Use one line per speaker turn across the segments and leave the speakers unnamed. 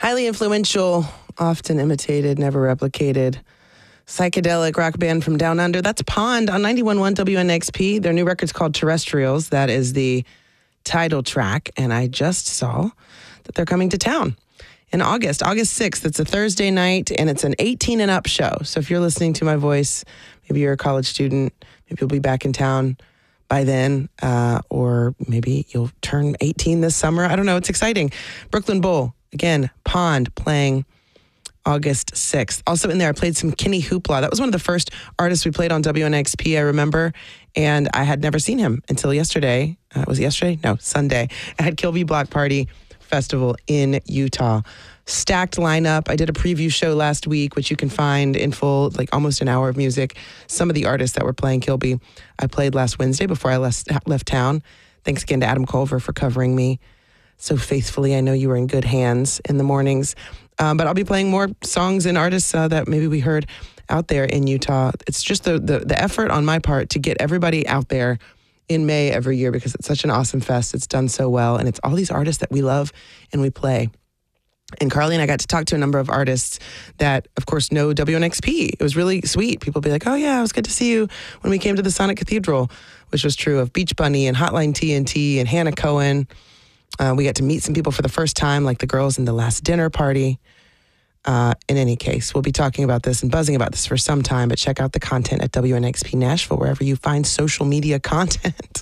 Highly influential, often imitated, never replicated, psychedelic rock band from Down Under. That's Pond on 91.1 WNXP. Their new record's called Terrestrials. That is the title track. And I just saw that they're coming to town in August 6th. It's a Thursday night, and it's an 18 and up show. So if you're listening to my voice, maybe you're a college student, maybe you'll be back in town by then, or maybe you'll turn 18 this summer. I don't know. It's exciting. Brooklyn Bowl, again, Pond playing August 6th. Also in there, I played some Kenny Hoopla. That was one of the first artists we played on WNXP, I remember, and I had never seen him until yesterday. Was it yesterday? No, Sunday. I had Kilby Block Party Festival in Utah. Stacked lineup. I did a preview show last week, which you can find in full, like almost an hour of music. Some of the artists that were playing Kilby, I played last Wednesday before I left town. Thanks again to Adam Culver for covering me so faithfully. I know you were in good hands in the mornings. But I'll be playing more songs and artists that maybe we heard out there in Utah. It's just the effort on my part to get everybody out there in May every year because it's such an awesome fest. It's done so well, and it's all these artists that we love and we play. And Carly and I got to talk to a number of artists that, of course, know WNXP. It was really sweet. People be like, oh, yeah, it was good to see you when we came to the Sonic Cathedral, which was true of Beach Bunny and Hotline TNT and Hannah Cohen. We got to meet some people for the first time, like the girls in the last dinner party. In any case, we'll be talking about this and buzzing about this for some time, but check out the content at WNXP Nashville, wherever you find social media content.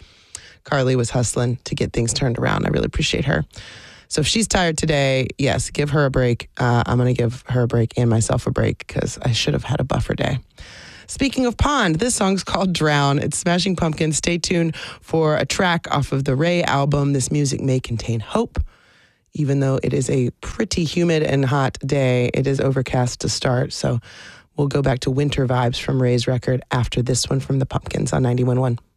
Carly was hustling to get things turned around. I really appreciate her. So if she's tired today, yes, give her a break. I'm going to give her a break and myself a break because I should have had a buffer day. Speaking of Pond, this song's called Drown. It's Smashing Pumpkins. Stay tuned for a track off of the Ray album. This music may contain hope. Even though it is a pretty humid and hot day, it is overcast to start. So we'll go back to winter vibes from Ray's record after this one from the Pumpkins on 91.1.